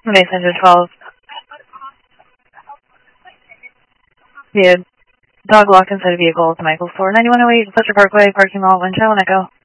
Mason to 12. Yeah. Dog locked inside a vehicle. It's Michael 49108, Fletcher Parkway, parking lot, Wind Child Echo.